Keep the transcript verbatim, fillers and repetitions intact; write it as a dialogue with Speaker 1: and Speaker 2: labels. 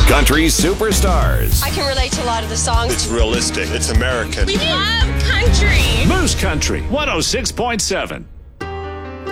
Speaker 1: Country superstars.
Speaker 2: I can relate to a lot of the songs.
Speaker 3: It's realistic. It's American.
Speaker 4: We love country.
Speaker 1: Moose Country one oh six point seven.